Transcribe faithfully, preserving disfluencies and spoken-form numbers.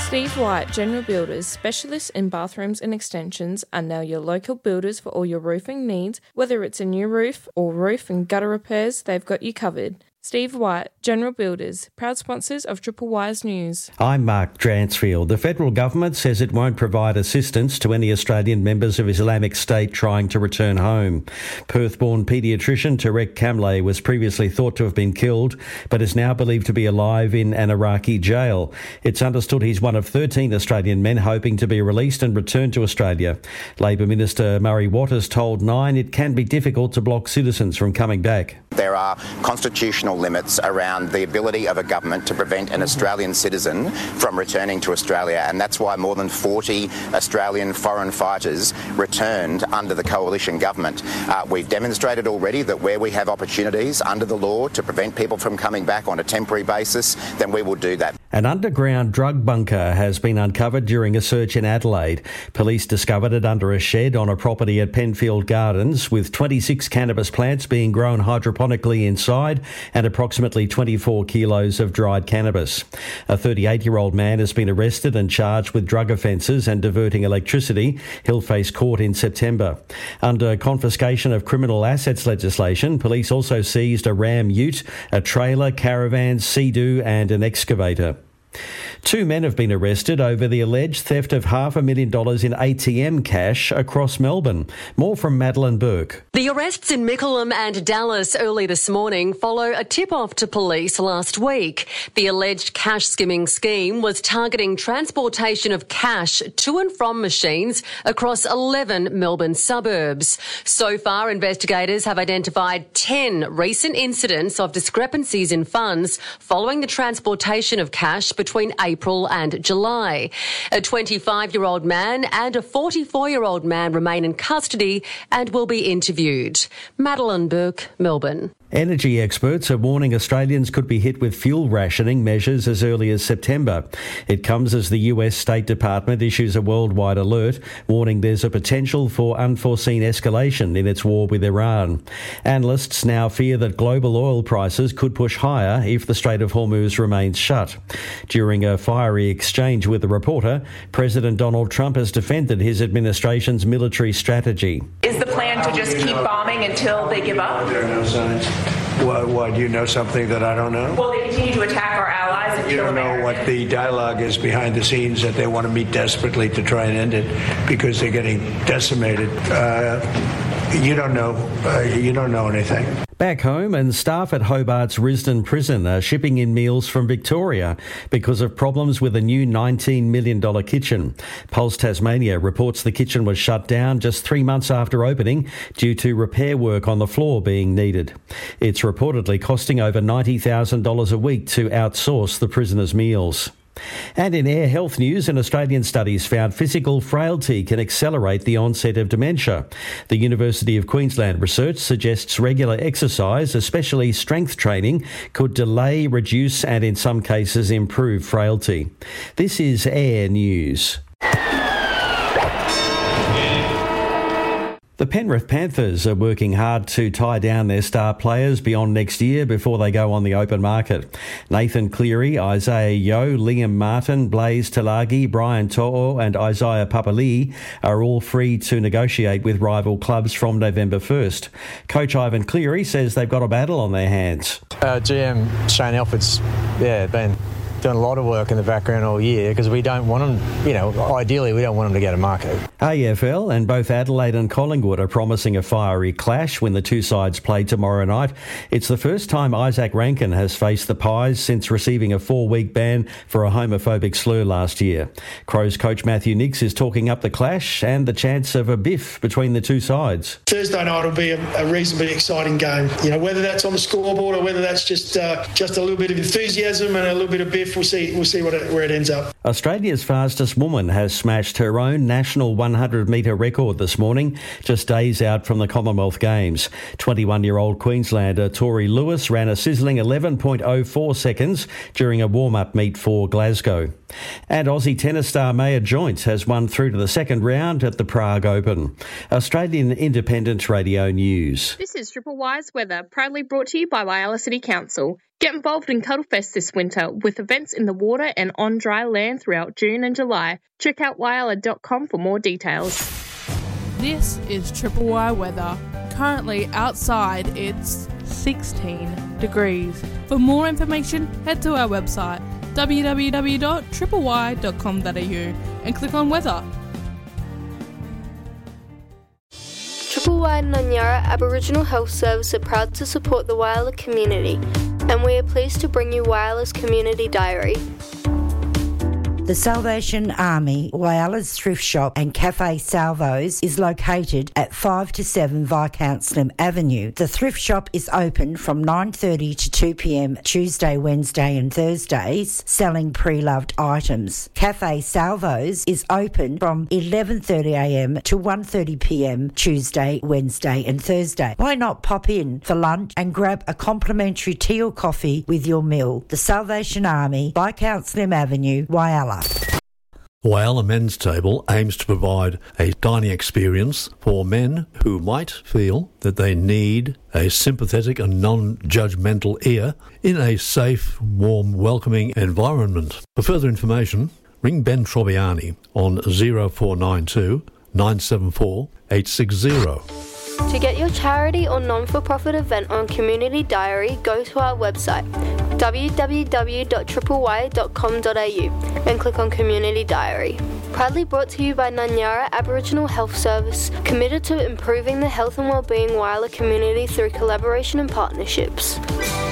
Steve White General Builders, specialists in bathrooms and extensions, are now your local builders for all your roofing needs. Whether it's a new roof or roof and gutter repairs, they've got you covered. Steve White, General Builders, proud sponsors of Triple Wise News. I'm Mark Dransfield. The federal government says it won't provide assistance to any Australian members of Islamic State trying to return home. Perth-born paediatrician Tarek Kamle was previously thought to have been killed, but is now believed to be alive in an Iraqi jail. It's understood he's one of thirteen Australian men hoping to be released and return to Australia. Labor Minister Murray Watters told Nine it can be difficult to block citizens from coming back. There are constitutional limits around the ability of a government to prevent an Australian citizen from returning to Australia, and that's why more than forty Australian foreign fighters returned under the coalition government. Uh, we've demonstrated already that where we have opportunities under the law to prevent people from coming back on a temporary basis, then we will do that. An underground drug bunker has been uncovered during a search in Adelaide. Police discovered it under a shed on a property at Penfield Gardens, with twenty-six cannabis plants being grown hydroponically inside and approximately twenty-four kilos of dried cannabis. A thirty-eight-year-old man has been arrested and charged with drug offences and diverting electricity. He'll face court in September. Under confiscation of criminal assets legislation, police also seized a Ram Ute, a trailer, caravan, Sea-Doo and an excavator. Two men have been arrested over the alleged theft of half a million dollars in A T M cash across Melbourne. More from Madeline Burke. The arrests in Mickleham and Dallas early this morning follow a tip-off to police last week. The alleged cash skimming scheme was targeting transportation of cash to and from machines across eleven Melbourne suburbs. So far, investigators have identified ten recent incidents of discrepancies in funds following the transportation of cash between April and July. A twenty-five-year-old man and a forty-four-year-old man remain in custody and will be interviewed. Madeline Burke, Melbourne. Energy experts are warning Australians could be hit with fuel rationing measures as early as September. It comes as the U S State Department issues a worldwide alert, warning there's a potential for unforeseen escalation in its war with Iran. Analysts now fear that global oil prices could push higher if the Strait of Hormuz remains shut. During a fiery exchange with a reporter, President Donald Trump has defended his administration's military strategy. Is the plan to just keep bombing until they give up? There are no signs. Why, why, do you know something that I don't know? Well, they continue to attack our allies and You kill don't know Americans. what the dialogue is behind the scenes, that they want to meet desperately to try and end it because they're getting decimated. Uh, you don't know. Uh, you don't know anything. Back home, and staff at Hobart's Risdon prison are shipping in meals from Victoria because of problems with a new nineteen million dollars kitchen. Pulse Tasmania reports the kitchen was shut down just three months after opening due to repair work on the floor being needed. It's reportedly costing over ninety thousand dollars a week to outsource the prisoners' meals. And in air health news, an Australian studies found physical frailty can accelerate the onset of dementia. The University of Queensland research suggests regular exercise, especially strength training, could delay, reduce and in some cases improve frailty. This is Air News. The Penrith Panthers are working hard to tie down their star players beyond next year before they go on the open market. Nathan Cleary, Isaiah Yeo, Liam Martin, Blaze Talagi, Brian To'o and Isaiah Papali'i are all free to negotiate with rival clubs from November first. Coach Ivan Cleary says they've got a battle on their hands. Uh, G M Shane Alford's yeah, been doing a lot of work in the background all year because we don't want them, you know, ideally we don't want them to get a market. A F L and both Adelaide and Collingwood are promising a fiery clash when the two sides play tomorrow night. It's the first time Isaac Rankin has faced the Pies since receiving a four-week ban for a homophobic slur last year. Crows coach Matthew Nicks is talking up the clash and the chance of a biff between the two sides. Thursday night will be a, a reasonably exciting game. You know, whether that's on the scoreboard or whether that's just uh, just a little bit of enthusiasm and a little bit of biff, we'll see. We'll see what it, where it ends up. Australia's fastest woman has smashed her own national one hundred metre record this morning, just days out from the Commonwealth Games. twenty-one-year-old Queenslander Tori Lewis ran a sizzling eleven point oh four seconds during a warm-up meet for Glasgow. And Aussie tennis star Maya Joint has won through to the second round at the Prague Open. Australian Independent Radio News. This is Triple Wise Weather, proudly brought to you by Whyalla City Council. Get involved in Cuddlefest this winter with events in the water and on dry land throughout June and July. Check out whyalla dot com for more details. This is Triple Y weather. Currently outside it's sixteen degrees. For more information, head to our website w w w dot triple y dot com dot a u and click on weather. Triple Y Nanyara Aboriginal Health Service are proud to support the Whyalla community, and we are pleased to bring you Whyalla's Community Diary. The Salvation Army, Whyalla's Thrift Shop and Cafe Salvos is located at five to seven Viscount Slim Avenue. The thrift shop is open from nine thirty to two p m Tuesday, Wednesday and Thursdays, selling pre-loved items. Cafe Salvos is open from eleven thirty a m to one thirty p m Tuesday, Wednesday and Thursday. Why not pop in for lunch and grab a complimentary tea or coffee with your meal? The Salvation Army, Viscount Slim Avenue, Whyalla. Whyalla Men's Table aims to provide a dining experience for men who might feel that they need a sympathetic and non-judgmental ear in a safe, warm, welcoming environment. For further information, ring Ben Trobiani on zero four nine two nine seven four eight six zero. To get your charity or non-for-profit event on Community Diary, go to our website w w w dot triple y dot com dot a u and click on Community Diary. Proudly brought to you by Nanyara Aboriginal Health Service, committed to improving the health and wellbeing Whyalla community through collaboration and partnerships.